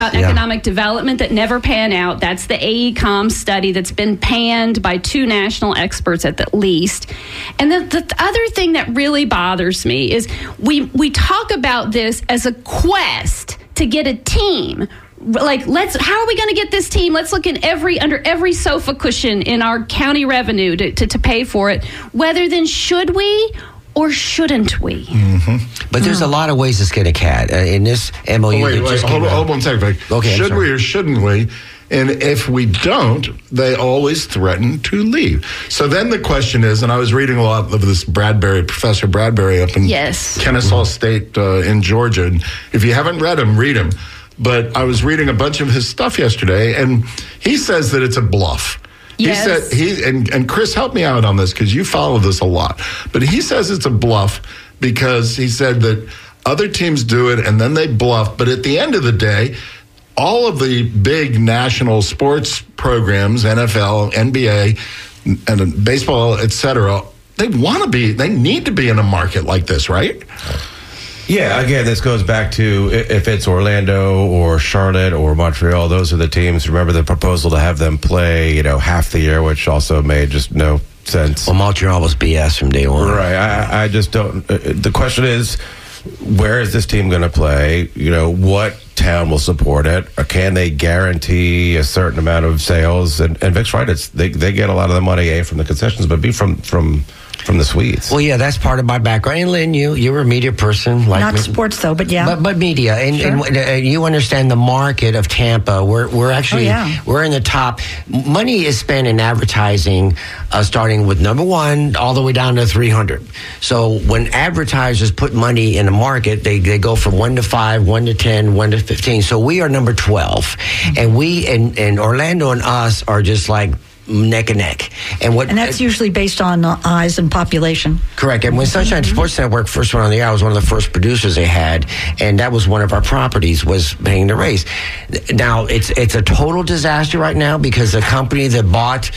economic development that never pan out. That's the AECOM study that's been panned by 2 national experts at the least. And the other thing that really bothers me is we talk about this as a quest to get a team. Like, how are we going to get this team? Let's look at under every sofa cushion in our county revenue to pay for it. Whether then should we or shouldn't we? Mm-hmm. But there's a lot of ways to skin a cat. In this MOU... Hold on a second. Okay, should we or shouldn't we? And if we don't, they always threaten to leave. So then the question is, and I was reading a lot of this Professor Bradbury up in Kennesaw State in Georgia. And if you haven't read him, read him. But I was reading a bunch of his stuff yesterday, and he says that it's a bluff. Yes. He said and Chris, help me out on this because you follow this a lot. But he says it's a bluff because he said that other teams do it and then they bluff. But at the end of the day, all of the big national sports programs, NFL, NBA, and baseball, etc., they need to be in a market like this, right? Yeah, again, this goes back to if it's Orlando or Charlotte or Montreal, those are the teams. Remember the proposal to have them play, half the year, which also made just no sense. Well, Montreal was BS from day one. Right. I just don't. The question is, where is this team going to play? What town will support it? Or can they guarantee a certain amount of sales? And Vic's right. They get a lot of the money, from the concessions, but B, from the suites. Well, yeah, that's part of my background. And Lynn, you were a media person, like not sports though, but yeah, but media, and, sure. and you understand the market of Tampa. We're actually we're in the top. Money is spent in advertising, starting with number 1 all the way down to 300. So when advertisers put money in the market, they go from 1 to 5, 1 to 10, 1 to 15. So we are number 12, and we and Orlando and us are just like neck and neck. And that's usually based on eyes and population. Correct. And when Sunshine Sports Network first went on the air, I was one of the first producers they had, and that was one of our properties, was paying the race. Now, it's a total disaster right now because the company that bought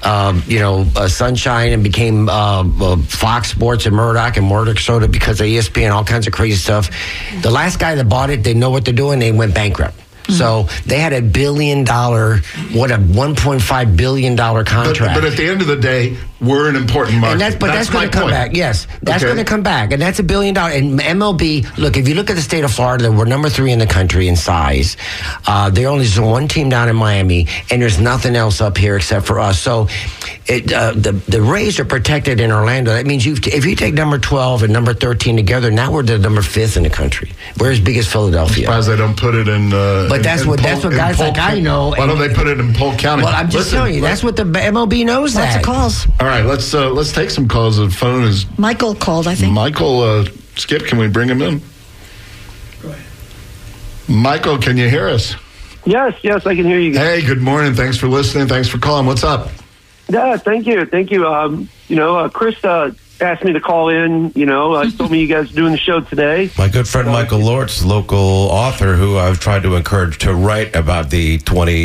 Sunshine and became Fox Sports and Murdoch sold it because of ESPN, all kinds of crazy stuff. The last guy that bought it, they know what they're doing, they went bankrupt. So they had $1 billion, $1.5 billion contract. But at the end of the day, we're an important market. And that's going to come back. Yes, that's going to come back, and that's $1 billion. And MLB, look, if you look at the state of Florida, we're number 3 in the country in size. There only is one team down in Miami, and there's nothing else up here except for us. So the Rays are protected in Orlando. That means if you take number 12 and number 13 together, now we're the number 5th in the country. We're as big as Philadelphia. I'm surprised they don't put it in. But that's what guys like I know. Why don't they put it in Polk County? Well, I'm just telling you, that's what the MLB knows. Lots of calls. All right, let's take some calls. The phone is Michael called, I think. Michael, Skip, can we bring him in? Go ahead. Michael, can you hear us? Yes, I can hear you guys. Hey, good morning. Thanks for listening. Thanks for calling. What's up? Yeah, thank you. Chris asked me to call in. Told me you guys are doing the show today. My good friend Michael Lortz, local author, who I've tried to encourage to write about the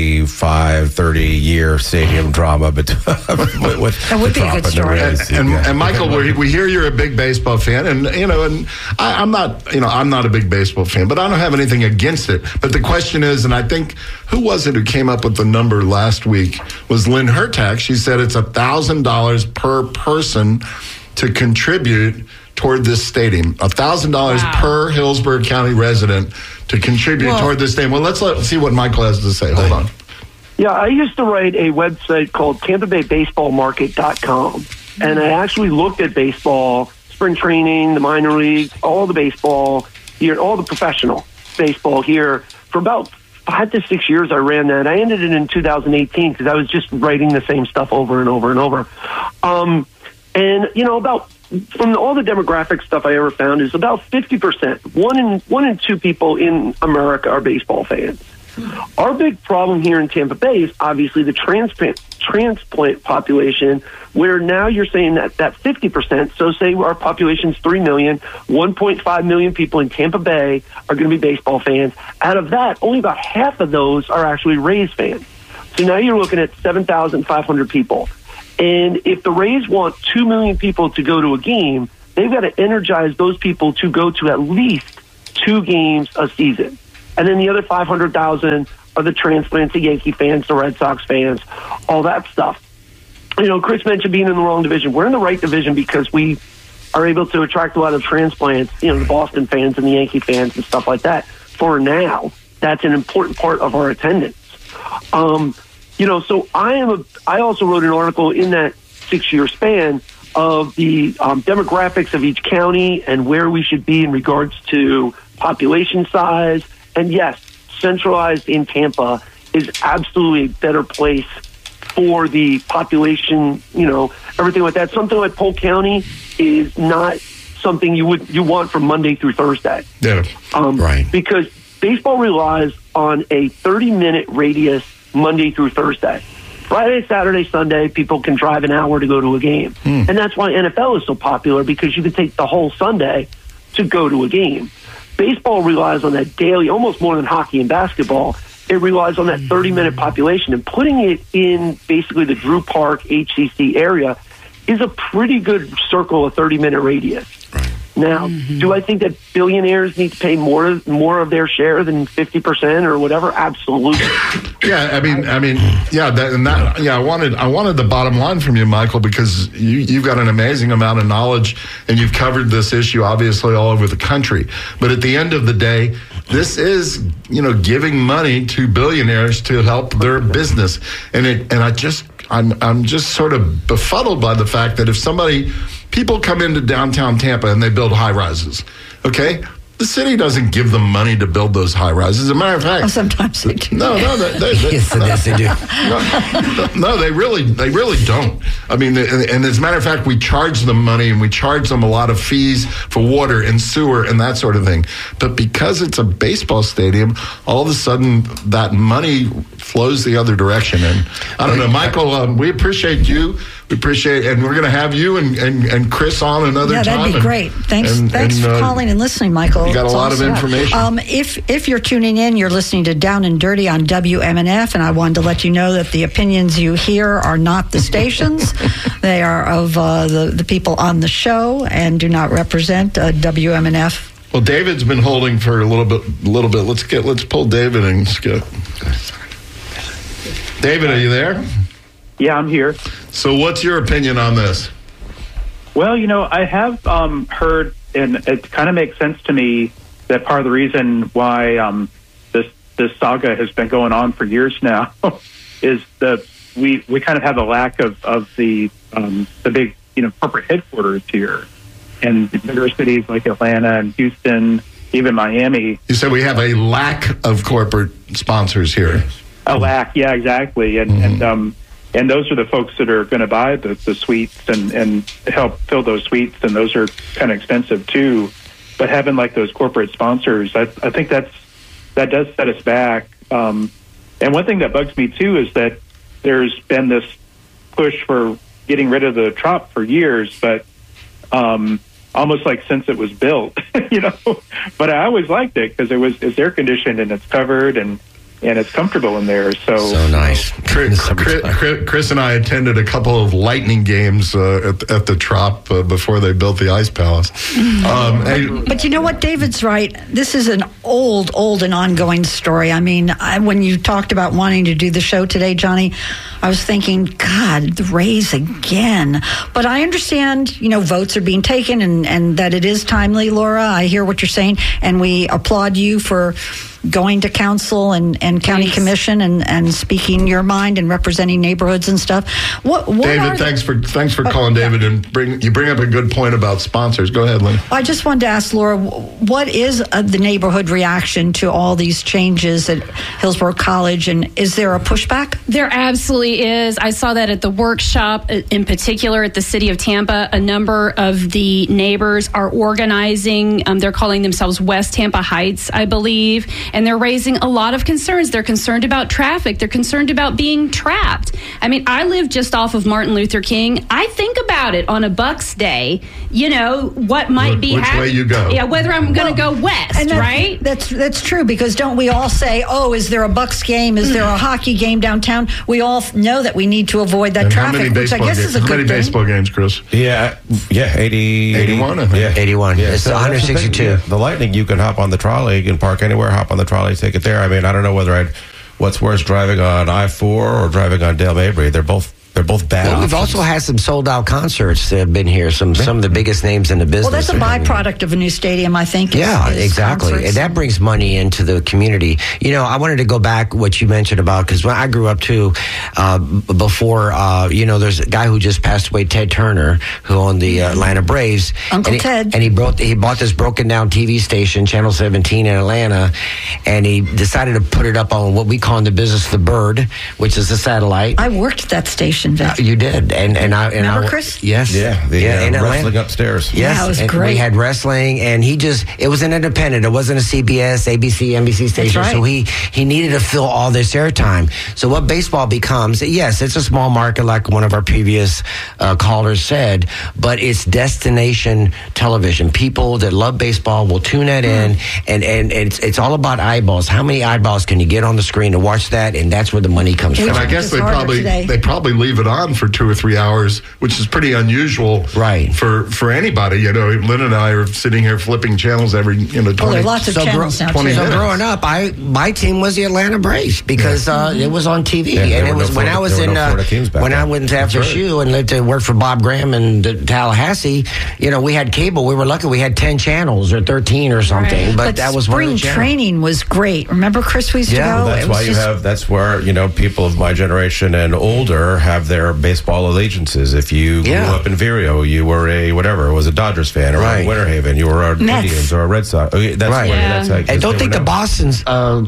25-30-year stadium drama. But with that would be a good story. And Michael, we hear you're a big baseball fan, and I'm not a big baseball fan, but I don't have anything against it. But the question is, and I think who was it who came up with the number last week was Lynn Hertak. She said it's $1,000 per person to contribute toward this stadium. $1,000 per Hillsborough County resident to contribute toward this stadium. Well, let's see what Michael has to say. Hold on. Yeah, I used to write a website called TampaBayBaseballMarket.com, and I actually looked at baseball, spring training, the minor leagues, all the baseball here, all the professional baseball here for about 5 to 6 years. I ran that. I ended it in 2018 because I was just writing the same stuff over and over and over. And, about from all the demographic stuff I ever found is about 50%. One in two people in America are baseball fans. Our big problem here in Tampa Bay is obviously the transplant population, where now you're saying that 50%, so say our population's 3 million, 1.5 million people in Tampa Bay are going to be baseball fans. Out of that, only about half of those are actually Rays fans. So now you're looking at 7,500 people. And if the Rays want 2 million people to go to a game, they've got to energize those people to go to at least 2 games a season. And then the other 500,000 are the transplants, the Yankee fans, the Red Sox fans, all that stuff. You know, Chris mentioned being in the wrong division. We're in the right division because we are able to attract a lot of transplants, you know, the Boston fans and the Yankee fans and stuff like that. For now, that's an important part of our attendance. You know, so I also wrote an article in that 6-year span of the demographics of each county and where we should be in regards to population size. And yes, centralized in Tampa is absolutely a better place for the population, you know, everything like that. Something like Polk County is not something you want from Monday through Thursday. Yeah, right. Because baseball relies on a 30-minute radius Monday through Thursday. Friday, Saturday, Sunday, people can drive an hour to go to a game. And that's why NFL is so popular, because you can take the whole Sunday to go to a game. Baseball relies on that daily, almost more than hockey and basketball. It relies on that 30-minute population, and putting it in basically the Drew Park HCC area is a pretty good circle, a 30-minute radius. Now, do I think that billionaires need to pay more of their share than 50% or whatever? Absolutely. Yeah, I mean, yeah, I wanted the bottom line from you, Michael, because you've got an amazing amount of knowledge, and you've covered this issue obviously all over the country. But at the end of the day, this is, you know, giving money to billionaires to help their business, I'm just sort of befuddled by the fact that if people come into downtown Tampa and they build high rises, okay? The city doesn't give them money to build those high rises. As a matter of fact, sometimes they do. No, yes, they do. No, they really don't. I mean, and as a matter of fact, we charge them money, and we charge them a lot of fees for water and sewer and that sort of thing. But because it's a baseball stadium, all of a sudden that money flows the other direction. And I don't know, Michael, we appreciate you. We appreciate, and we're going to have you and Chris on another time. Yeah, that'd be great. Thanks for calling and listening, Michael. You got a lot of information. If you're tuning in, you're listening to Down and Dirty on WMNF, and I wanted to let you know that the opinions you hear are not the stations. They are of the people on the show and do not represent WMNF. Well, David's been holding for a little bit. Let's pull David and skip. David, are you there? Yeah, I'm here. So what's your opinion on this? Well, you know, I have heard, and it kind of makes sense to me, that part of the reason why this saga has been going on for years now is that we kind of have a lack of the big, you know, corporate headquarters here. And bigger cities like Atlanta and Houston, even Miami. You said we have a lack of corporate sponsors here. A lack, yeah, exactly. And those are the folks that are going to buy the suites and help fill those suites, and those are kind of expensive too. But having like those corporate sponsors, I think that does set us back. And one thing that bugs me too is that there's been this push for getting rid of the Trop for years, but almost like since it was built, you know. But I always liked it because it's air conditioned and it's covered and it's comfortable in there. So nice. Chris and I attended a couple of Lightning games at the Trop before they built the Ice Palace. But you know what? David's right. This is an old and ongoing story. I mean, when you talked about wanting to do the show today, Johnny, I was thinking, God, the Rays again. But I understand, you know, votes are being taken and that it is timely, Laura. I hear what you're saying, and we applaud you for going to council and county commission and speaking your mind and representing neighborhoods and stuff. What David, thanks for calling, David, and bring up a good point about sponsors. Go ahead, Lynn. I just wanted to ask Laura, what is the neighborhood reaction to all these changes at Hillsborough College, and is there a pushback? There absolutely is. I saw that at the workshop, in particular at the city of Tampa. A number of the neighbors are organizing. They're calling themselves West Tampa Heights, I believe. And they're raising a lot of concerns. They're concerned about traffic. They're concerned about being trapped. I mean, I live just off of Martin Luther King. I think about it on a Bucks day, you know, what might be happening. Which way you go. Yeah, whether I'm going to go west, right? That's true, because don't we all say, oh, is there a Bucks game? Is there a hockey game downtown? We all know that we need to avoid that traffic, which I guess is a good thing. How many baseball games, Chris? Yeah, 81, I think. Yeah. 81. Yeah, it's so 162. The Lightning, you can hop on the trolley, you can park anywhere, hop on the the trolley ticket there. I mean, I don't know whether what's worse, driving on I-4 or driving on Dale Mabry. They're both bad. Well, we've also had some sold out concerts that have been here. Some of the biggest names in the business. Well, that's a byproduct of a new stadium, I think. Yeah, exactly. Concerts. And that brings money into the community. You know, I wanted to go back what you mentioned about, because when I grew up too, before, there's a guy who just passed away, Ted Turner, who owned the Atlanta Braves. Uncle Ted. And he bought this broken down TV station, Channel 17 in Atlanta, and he decided to put it up on what we call in the business the Bird, which is a satellite. I worked at that station. You did, and I remember Chris? Yes, in wrestling upstairs. Yes, yeah, it was and great. We had wrestling, and it was an independent. It wasn't a CBS, ABC, NBC station. Right. So he needed to fill all this airtime. So what baseball becomes? Yes, it's a small market, like one of our previous callers said, but it's destination television. People that love baseball will tune that in, and it's all about eyeballs. How many eyeballs can you get on the screen to watch that? And that's where the money comes from. And I guess they probably leave it on for 2 or 3 hours, which is pretty unusual, right? For anybody. You know, Lynn and I are sitting here flipping channels every 20. Well, there are lots of channels now. 20 so minutes. Growing up, my team was the Atlanta Braves because it was on TV, and it was when I was in when I went to FSU and lived to work for Bob Graham in Tallahassee. You know, we had cable. We were lucky. We had 10 channels or 13 or something, right. but that was one of the spring training was great. Remember, Chris, we used to go. Well, that's why that's where people of my generation and older have their baseball allegiances. If you grew up in Vireo, you were a Dodgers fan, or a Winter Haven, you were an Indians or a Red Sox. That's right. And don't think the Boston's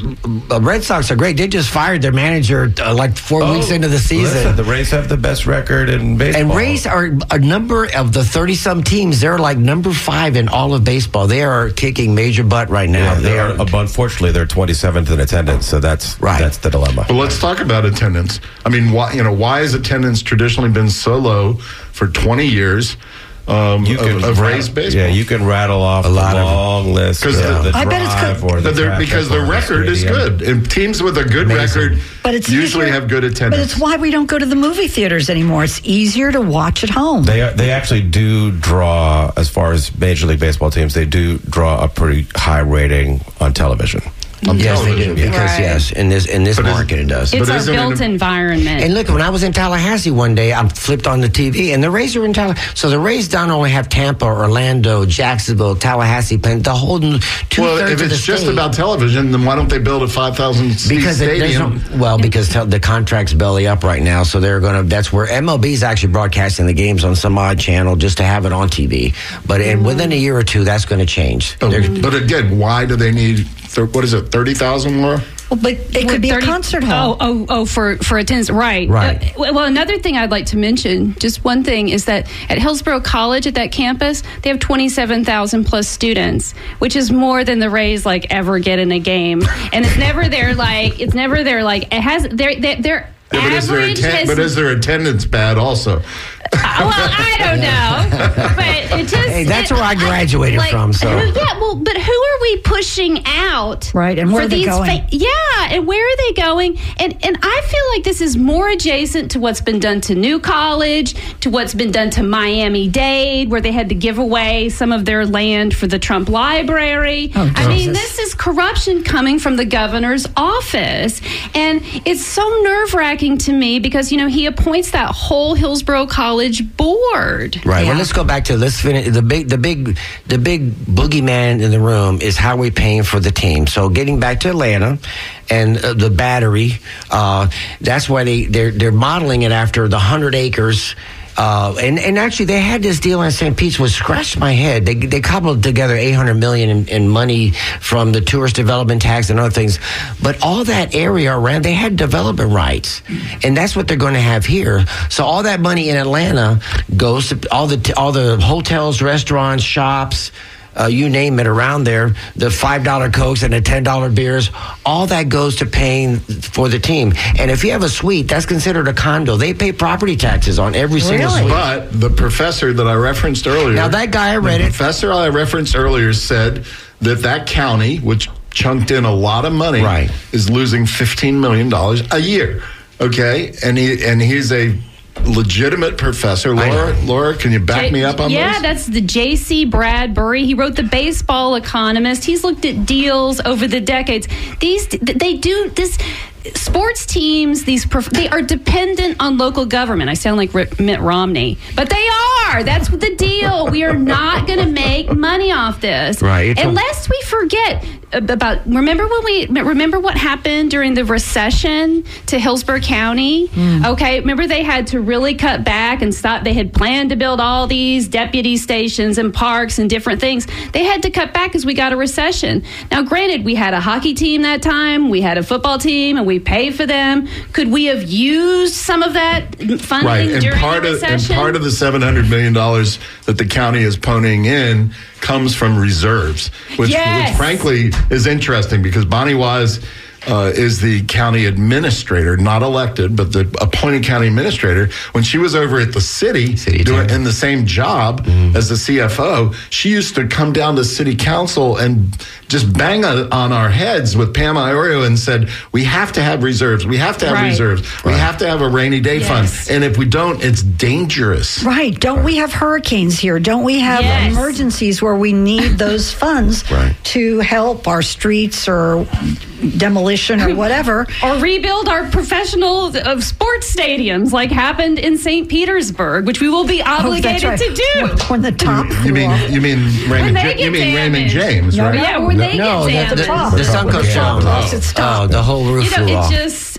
Red Sox are great. They just fired their manager like 4 weeks into the season. Listen, the Rays have the best record in baseball. And Rays are a number of the 30-some teams. They're like number 5 in all of baseball. They are kicking major butt right now. Yeah, unfortunately, they're 27th in attendance, so that's the dilemma. Well, let's talk about attendance. I mean, why has attendance traditionally been so low for 20 years of Rays baseball? Yeah, you can rattle off a long list. Because I bet it's because the record is good. And teams with a good record usually have good attendance. But it's why we don't go to the movie theaters anymore. It's easier to watch at home. They actually do draw, as far as Major League Baseball teams, they do draw a pretty high rating on television. Yes, they do. Because in this market it does. It's our built environment. And look, when I was in Tallahassee one day, I flipped on the TV, and the Rays are in Tallahassee. So the Rays don't only have Tampa, Orlando, Jacksonville, Tallahassee, the whole 2/3 of the state. Well, if it's just about television, then why don't they build a 5,000 seat stadium? Because the contract's belly up right now, so they're going to. That's where MLB's actually broadcasting the games on some odd channel just to have it on TV. But within a year or two, that's going to change. But again, why do they need? What is it? 30,000 more? Well, but it could be a concert hall. For attendance, right. Well, another thing I'd like to mention, just one thing, is that at Hillsborough College, at that campus, they have 27,000 plus students, which is more than the Rays ever get in a game. And it's never their it has their average. But is their attendance bad also? Well, I don't know, but it just. Hey, that's where I graduated from. So but who are we pushing out? Right, and where are they going? And where are they going? And I feel like this is more adjacent to what's been done to New College, to what's been done to Miami-Dade, where they had to give away some of their land for the Trump Library. I mean, this is corruption coming from the governor's office, and it's so nerve-wracking to me because he appoints that whole Hillsborough College board. Right. Yeah. Well, let's go back to finish the big boogeyman in the room is how we're paying for the team. So getting back to Atlanta and the Battery, that's why they're modeling it after the 100 acres. And actually, they had this deal in St. Pete's, which scratched my head. They cobbled together $800 million in money from the tourist development tax and other things. But all that area around, they had development rights, and that's what they're going to have here. So all that money in Atlanta goes to all the hotels, restaurants, shops. You name it around there, the $5 Cokes and the $10 beers, all that goes to paying for the team. And if you have a suite, that's considered a condo. They pay property taxes on every single suite. But the professor that I referenced earlier. Now, that guy the professor I referenced earlier said that county, which chunked in a lot of money, is losing $15 million a year. Okay? And he's a legitimate professor. Laura, can you back me up on this? Yeah, that's the J.C. Bradbury. He wrote The Baseball Economist. He's looked at deals over the decades. They do this. Sports teams, they are dependent on local government. I sound like Mitt Romney, but they are. That's the deal. We are not going to make money off this, right? Unless we forget about. Remember what happened during the recession to Hillsborough County? Okay, remember they had to really cut back and stop. They had planned to build all these deputy stations and parks and different things. They had to cut back because we got a recession. Now, granted, we had a hockey team that time. We had a football team, and we paid for them. Could we have used some of that funding during the recession? And part of the $700 million that the county is ponying in comes from reserves, which frankly is interesting because Bonnie Wise is the county administrator, not elected, but the appointed county administrator. When she was over at the city in the same job as the CFO, she used to come down to city council and just bang on our heads with Pam Iorio and said, we have to have reserves. We have to have reserves. We have to have a rainy day fund. And if we don't, it's dangerous. Right. Don't we have hurricanes here? Don't we have emergencies where we need those funds to help our streets or demolition or whatever, or rebuild our professional sports stadiums like happened in St. Petersburg, which we will be obligated to do when the top you mean Raymond James, right? Yeah, when they get damaged. The sun goes down. The whole roof flew off.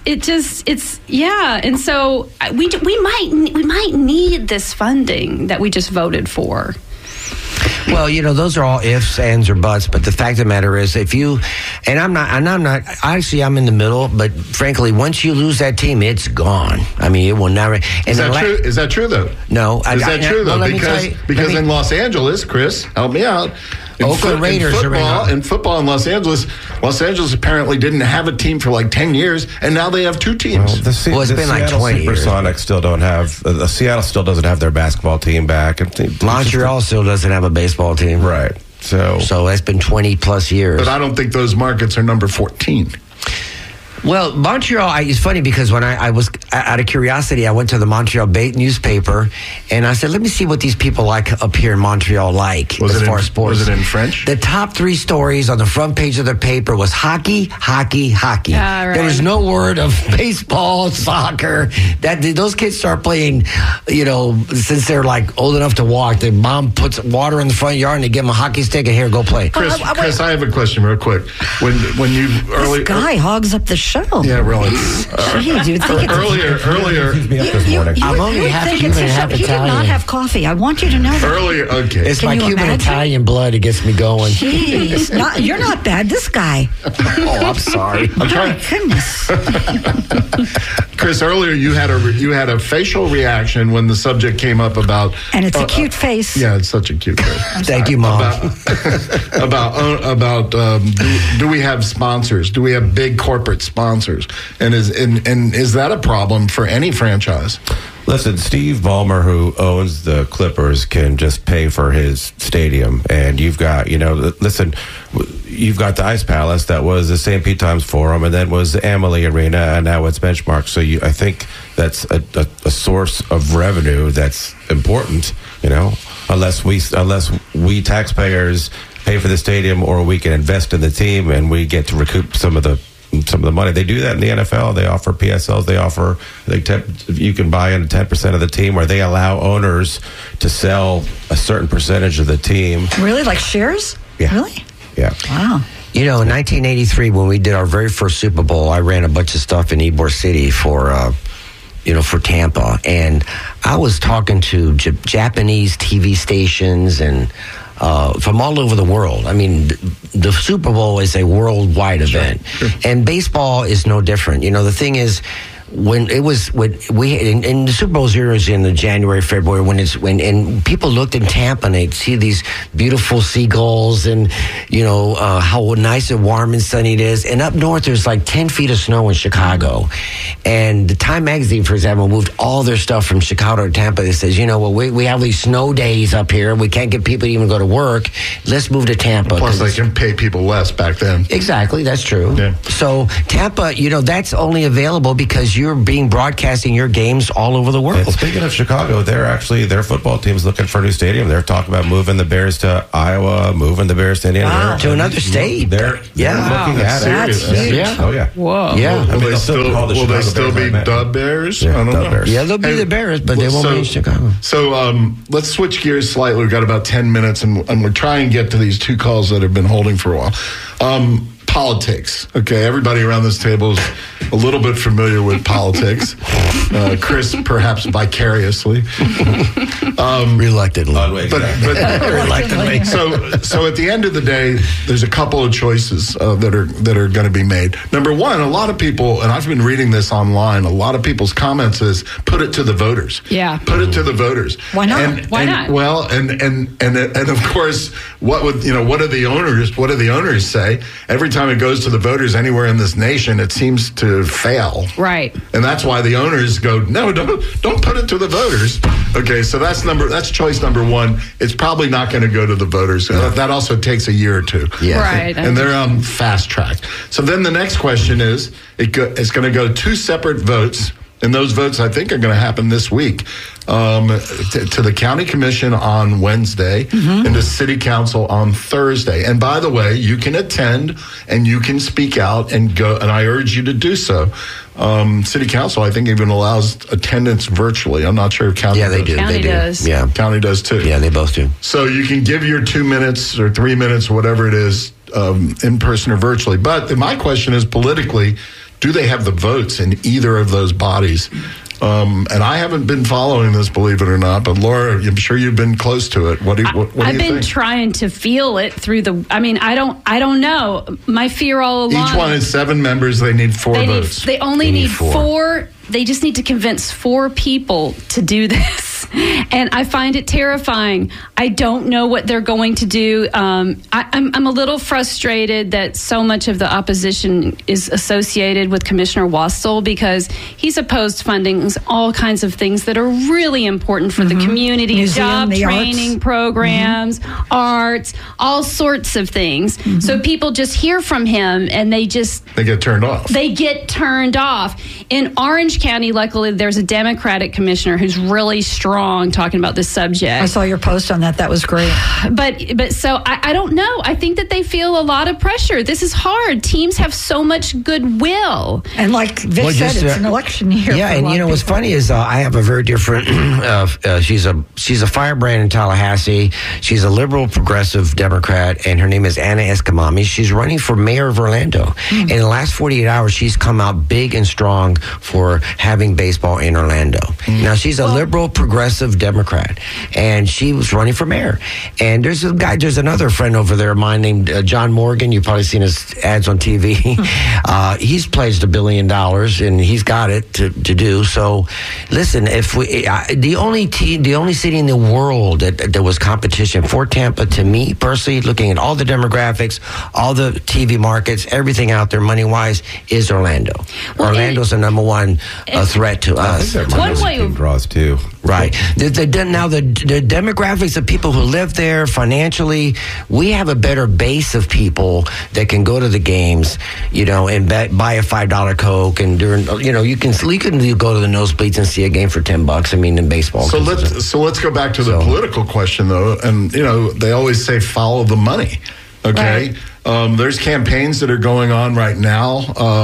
And so we might need this funding that we just voted for. Well, those are all ifs, ands, or buts. But the fact of the matter is, I'm not. Actually, I'm in the middle. But frankly, once you lose that team, it's gone. I mean, it will never. Is that true though? No. Is that true though? Because in Los Angeles, Chris, help me out. Oakland Raiders in football in Los Angeles apparently didn't have a team for like 10 years, and now they have two teams. It's been like 20 years. Supersonics still don't have. Seattle still doesn't have their basketball team back. Montreal still doesn't have a baseball team. Right. So that's been 20 plus years. But I don't think those markets are number 14. Well, Montreal, it's funny because when I was, out of curiosity, I went to the Montreal newspaper and I said, let me see what these people like up here in Montreal as far as sports. Was it in French? The top 3 stories on the front page of the paper was hockey, hockey, hockey. Right. There was no word of baseball, soccer. Those kids start playing, since they're like old enough to walk. Their mom puts water in the front yard and they give them a hockey stick and here, go play. Chris, I have a question real quick. When you this guy hogs up the show. Yeah, really. Jeez, you think earlier. I'm only half Cuban and half Italian. You did not have coffee. I want you to know that. Earlier, okay. It's my Cuban Italian blood that gets me going. Jeez, you're not bad. This guy. Oh, I'm sorry. I'm trying. Goodness. Chris, earlier you had a facial reaction when the subject came up about, and it's a cute face. Yeah, it's such a cute face. Thank you, Mom. About do we have sponsors? Do we have big corporate sponsors? And is that a problem for any franchise? Listen, Steve Ballmer, who owns the Clippers, can just pay for his stadium. And you've got, you've got the Ice Palace that was the St. Pete Times Forum and then was the Amalie Arena, and now it's Benchmark. So I think that's a source of revenue that's important, unless we taxpayers pay for the stadium or we can invest in the team and we get to recoup some of the money. They do that in the NFL. They offer PSLs. They offer, you can buy into 10% of the team, where they allow owners to sell a certain percentage of the team. Really? Like shares? Yeah. Really? Yeah. Wow. In 1983, when we did our very first Super Bowl, I ran a bunch of stuff in Ybor City for Tampa. And I was talking to Japanese TV stations and from all over the world. I mean, the Super Bowl is a worldwide event, and baseball is no different. The thing is, when the Super Bowl is in the January, February, when people looked in Tampa and they'd see these beautiful seagulls and how nice and warm and sunny it is. And up north there's like 10 feet of snow in Chicago, and the Time magazine, for example, moved all their stuff from Chicago to Tampa. It says, we have these snow days up here, we can't get people to even go to work, let's move to Tampa. Plus they can pay people less back then. Exactly, that's true. So Tampa, that's only available because because you're being broadcasting your games all over the world. And speaking of Chicago, their football team's looking for a new stadium. They're talking about moving the Bears to Iowa, moving the Bears to Indiana. Wow. To another state. They're looking at it. That's huge. Yeah. Oh, yeah. Whoa. Yeah. Will they still be Bears, the Bears? Yeah, I don't know. Bears. Yeah, they'll be the Bears, but they won't be in Chicago. So let's switch gears slightly. We've got about 10 minutes, and we'll try and get to these two calls that have been holding for a while. Politics. Okay, everybody around this table is a little bit familiar with politics. Chris, perhaps vicariously. Reluctantly. But Reluctantly. So at the end of the day, there's a couple of choices that are going to be made. Number one, a lot of people, and I've been reading this online, a lot of people's comments is put it to the voters. Yeah. Put it to the voters. Why not? Why not? Well, and of course, what do the owners say? Every time it goes to the voters anywhere in this nation, it seems to fail. Right. And that's why the owners go, no, don't put it to the voters. Okay, so that's choice number one. It's probably not going to go to the voters. That also takes a year or two. Yeah. Right. And they're on fast track. So then the next question is, it's going to go two separate votes. And those votes, I think, are going to happen this week to the county commission on Wednesday and to city council on Thursday. And by the way, you can attend and you can speak out and go. And I urge you to do so. City council, I think, even allows attendance virtually. I'm not sure if county Yeah, they does. do. County They do. does. Yeah. County does too. Yeah, they both do. So you can give your 2 minutes or 3 minutes, whatever it is, in person or virtually. But my question is, politically, do they have the votes in either of those bodies? And I haven't been following this, believe it or not. But Laura, I'm sure you've been close to it. What do you I've been think? trying to feel it through the. I mean, I don't know. My fear all along. Each one is 7 members. They need 4 votes. They only need four. They just need to convince 4 people to do this. And I find it terrifying. I don't know what they're going to do. I'm a little frustrated that so much of the opposition is associated with Commissioner Wastel because he's opposed funding all kinds of things that are really important for the community, Museum, job the training arts. programs, arts, all sorts of things. So people just hear from him and they get turned off. They get turned off. In Orange County, luckily, there's a Democratic commissioner who's really strong talking about this subject. I saw your post on that. That was great. But so I don't know. I think that they feel a lot of pressure. This is hard. Teams have so much goodwill. And like Vic said, it's an election year. Yeah, and you know what's funny is I have a very different. She's a firebrand in Tallahassee. She's a liberal progressive Democrat, and her name is Anna Escamami. She's running for mayor of Orlando. And in the last 48 hours, she's come out big and strong for having baseball in Orlando. Now she's a liberal progressive Democrat, and she was running for mayor. And there's another friend over there of mine named John Morgan. You've probably seen his ads on TV. He's pledged $1 billion, and he's got it to do. So, listen, if we the only city in the world that there was competition for Tampa, to me personally, looking at all the demographics, all the TV markets, everything out there money wise, is Orlando. Well, Orlando's the number one threat to us. One way team draws too. Right. Now the demographics of people who live there financially, we have a better base of people that can go to the games, and buy a $5 Coke, and you can go to the nosebleeds and see a game for $10. I mean, in baseball. So let's go back to the political question though, and they always say follow the money. Okay. Right. There's campaigns that are going on right now.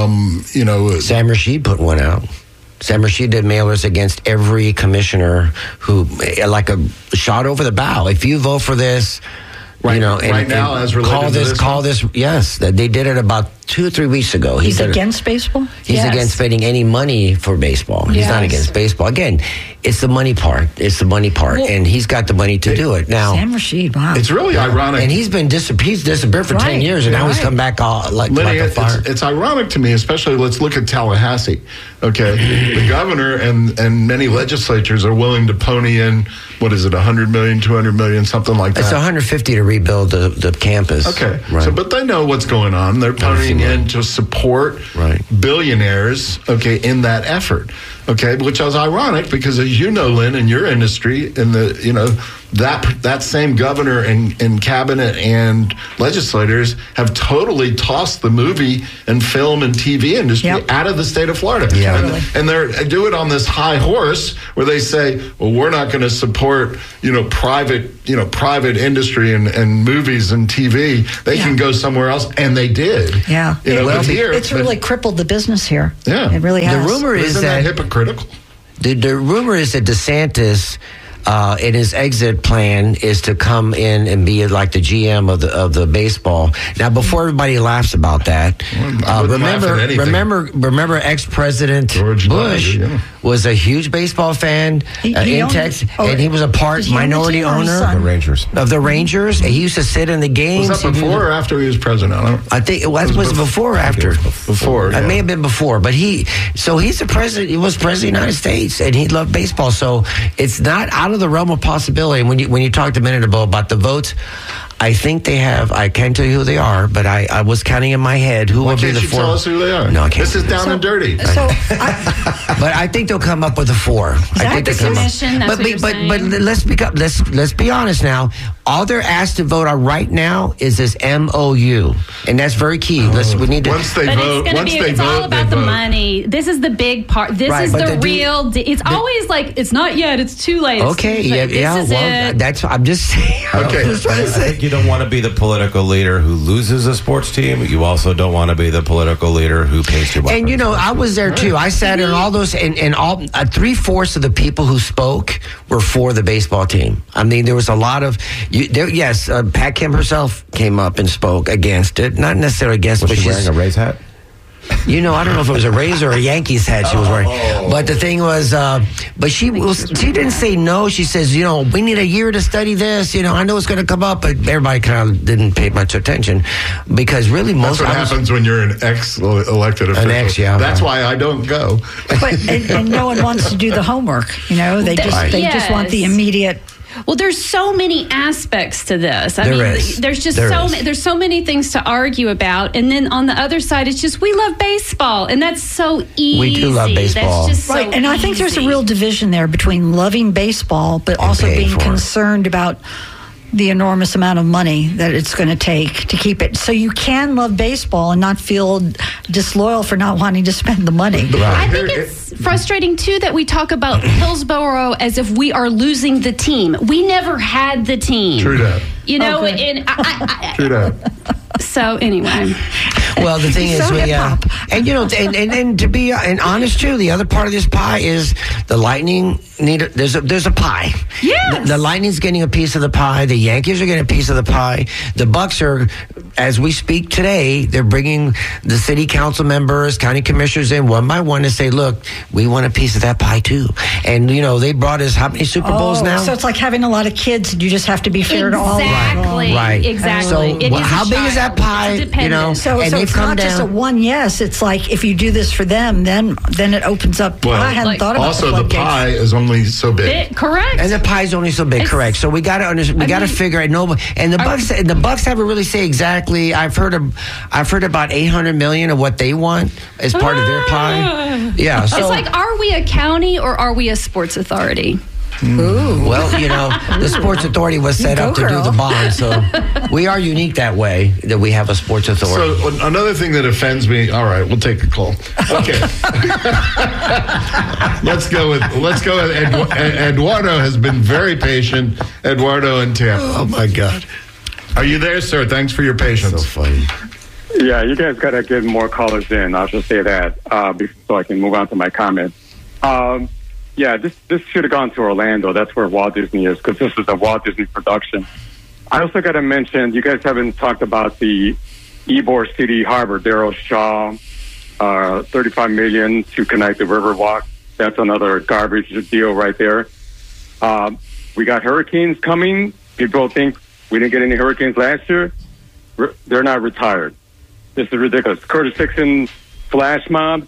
Sam Rashid put one out. Sam Rashid did mailers against every commissioner who, like a shot over the bow. If you vote for this, now, as related call this. Yes, they did it about 2 or 3 weeks ago. He's against baseball? He's against spending any money for baseball. He's not against baseball. Again, it's the money part. And he's got the money to do it. Now, Sam Rashid, wow. It's really ironic. And he's disappeared for 10 years, and now he's come back like a fire. It's ironic to me, especially let's look at Tallahassee. Okay, the governor and many legislatures are willing to pony in, what is it, $100 million, $200 million, something like that. It's $150 to rebuild the campus. Okay, right. but they know what's going on. They're ponying in to support billionaires, in that effort. Okay, which is ironic because, as you know, Lynn, in your industry, in the that same governor and cabinet and legislators have totally tossed the movie and film and TV industry out of the state of Florida. Yeah. Totally. And they do it on this high horse where they say, well, we're not going to support, private industry and movies and TV. They can go somewhere else. And they did. Yeah. It's really crippled the business here. Yeah. It really has. The rumor is Isn't that hypocritical? The rumor is that DeSantis, in his exit plan, is to come in and be like the GM of the baseball. Now, before everybody laughs about that, remember ex-president George Bush W., was a huge baseball fan in Texas, and he was a minority owner of the Rangers. And he used to sit in the games. Was that before or after he was president? I think it was before or after. Before. It may have been before, but he's the president. He was president of the United States, and he loved baseball. So it's not out of the realm of possibility. And when you talked a minute ago about the votes, I think they have. I can't tell you who they are, but I was counting in my head who will be the 4. Why can't you tell us who they are? No, I can't. This is down and dirty. But I think they'll come up with a 4. I think the commission. That's what you're saying. But let's be honest now. All they're asked to vote on right now is this MOU, and that's very key. We need to. Once they vote, it's all about the money. This is the big part. This is the real. It's always like it's not yet. It's too late. Okay, that's. I'm just saying. Okay, I think you don't want to be the political leader who loses a sports team. You also don't want to be the political leader who pays your weapons. And I was there too. I sat in all those, and all 3/4 of the people who spoke were for the baseball team. I mean, there was a lot of. Pat Kim herself came up and spoke against it. Not necessarily against it. Was she wearing a Rays hat? I don't know if it was a Rays or a Yankees hat she was wearing. But the thing was, but she didn't say no. She says, we need a year to study this. I know it's going to come up, but everybody kind of didn't pay much attention because really most. That's what happens when you're an ex-elected official. An ex, yeah. That's why I don't go. But and no one wants to do the homework. They just want the immediate. Well, there's so many aspects to this. There's so many things to argue about, and then on the other side, it's just we love baseball, and that's so easy. We do love baseball, that's just right? So and I think there's a real division there between loving baseball, but also being concerned about the enormous amount of money that it's going to take to keep it. So you can love baseball and not feel disloyal for not wanting to spend the money. Right. I think it's frustrating, too, that we talk about Hillsborough as if we are losing the team. We never had the team. True that. True that. So, anyway. Well, the thing is, and to be honest too, the other part of this pie is the Lightning there's a pie. Yes. The Lightning's getting a piece of the pie. The Yankees are getting a piece of the pie. The Bucks are, as we speak today, they're bringing the city council members, county commissioners in one by one to say, look, we want a piece of that pie too. And they brought us how many Super Bowls now? So it's like having a lot of kids. You just have to be fair to all. Right. Exactly. So how big is that pie? So it's not just a one yes. It's like if you do this for them, then it opens up. Well, I hadn't thought about also the pie is only so big. Correct. And the pie's only so big. Correct. So we got to understand. We got to figure it. And the Bucks haven't really say exactly. I've heard about $800 million of what they want as part of their pie. Yeah. So it's like, are we a county or are we a sports authority? Ooh. Well, the Sports Authority was set up to do the bond, so we are unique that way that we have a sports authority. So another thing that offends me. All right, we'll take a call. Okay, let's go with Eduardo has been very patient. Eduardo in Tampa. Oh my God, are you there, sir? Thanks for your patience. So funny. Yeah, you guys got to get more callers in. I'll just say that so I can move on to my comment. Yeah, this should have gone to Orlando. That's where Walt Disney is, because this is a Walt Disney production. I also got to mention, you guys haven't talked about the Ybor City Harbor, Darrell Shaw, $35 million to connect the Riverwalk. That's another garbage deal right there. We got hurricanes coming. People think we didn't get any hurricanes last year. They're not retired. This is ridiculous. Curtis Dixon flash mob.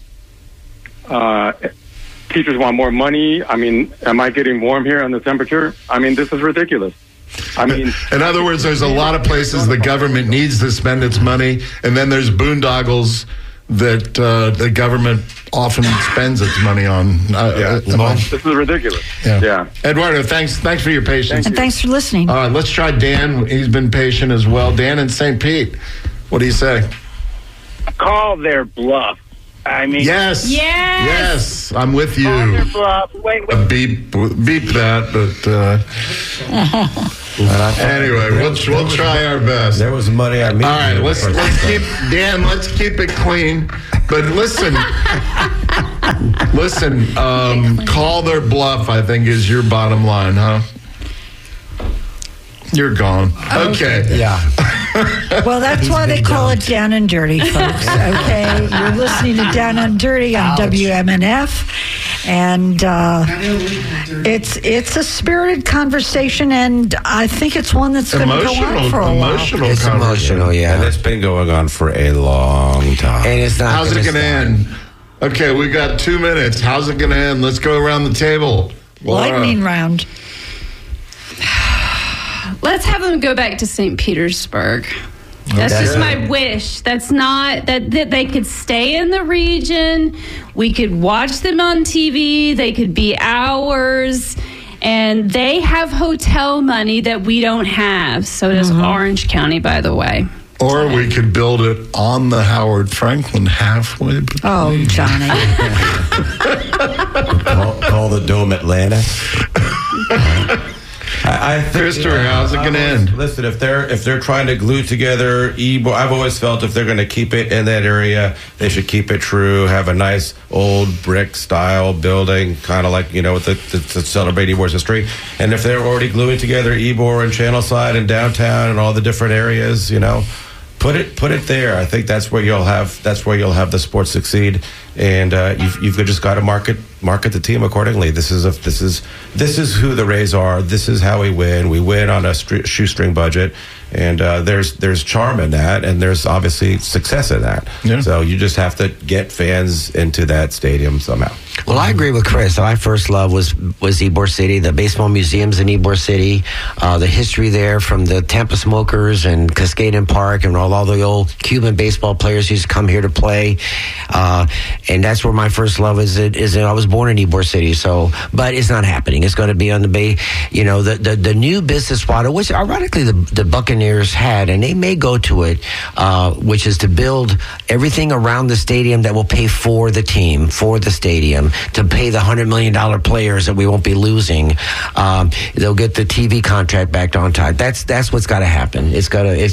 Teachers want more money. I mean, am I getting warm here on the temperature? I mean, this is ridiculous. I mean, in other words, there's a lot of places the government needs to spend its money, and then there's boondoggles that the government often spends its money on. This is ridiculous. Yeah. Eduardo, thanks for your patience. And thanks for listening. All right, let's try Dan. He's been patient as well. Dan in St. Pete, what do you say? Call their bluff. I mean, yes, I'm with you. Call their bluff. Wait. Beep that, but anyway, we'll try our best. There was money on me. All right, let's keep it clean. But listen, call their bluff, I think, is your bottom line, huh? You're gone. Okay. Yeah. Well, that's why they call it Down and Dirty, folks. Okay, you're listening to Down and Dirty on WMNF, and it's a spirited conversation, and I think it's one that's going to go on for a while. It's emotional, yeah. And it's been going on for a long time. And it's not. How's it going to end? Okay, we got 2 minutes. How's it going to end? Let's go around the table. Lightning round. Let's have them go back to St. Petersburg. That's just my wish. That's not that they could stay in the region. We could watch them on TV. They could be ours. And they have hotel money that we don't have. So does Orange County, by the way. Or we could build it on the Howard Franklin halfway between. Oh, Johnny. call the Dome Atlantis. I think, Christopher, how's it going to end? Listen, if they're trying to glue together Ybor, I've always felt if they're going to keep it in that area, they should keep it true. Have a nice old brick style building, kind of like with the celebrate Ybor's history. And if they're already gluing together Ybor and Channelside and downtown and all the different areas, put it there. I think that's where you'll have the sport succeed, and you've just got to market the team accordingly. This is who the Rays are. This is how we win. We win on a shoestring budget, and there's charm in that, and there's obviously success in that. Yeah. So you just have to get fans into that stadium somehow. Well, I agree with Chris. My first love was Ybor City, the baseball museums in Ybor City, the history there from the Tampa Smokers and Cascaden Park and all the old Cuban baseball players who used to come here to play. And that's where my first love is. I was born in Ybor City, but it's not happening. It's going to be on the Bay. The new business model, which ironically the Buccaneers had, and they may go to it, which is to build everything around the stadium that will pay for the team, for the stadium, to pay the $100 million players that we won't be losing. They'll get the TV contract back on time. That's what's got to happen. Is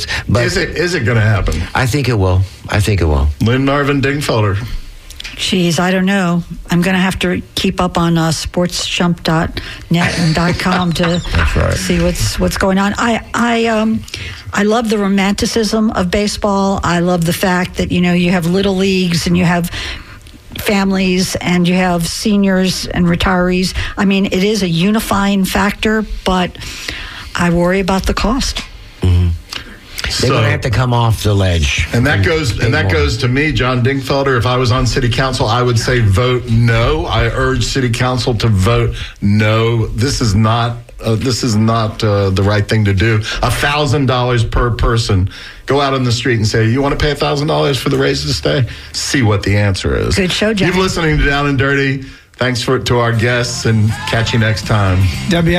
it going to happen? I think it will. Lynn Narvin Dingfelder. Geez, I don't know. I'm going to have to keep up on sportsjump.net and .com to see what's going on. I love the romanticism of baseball. I love the fact that you have little leagues and you have families and you have seniors and retirees. I mean, it is a unifying factor, but I worry about the cost. They're going to have to come off the ledge. And that goes to me, John Dingfelder. If I was on city council, I would say vote no. I urge city council to vote no. This is not the right thing to do. $1,000 per person. Go out on the street and say, you want to pay $1,000 for the Rays to stay? See what the answer is. Good show, John. You're listening to Down and Dirty. Thanks to our guests, and catch you next time.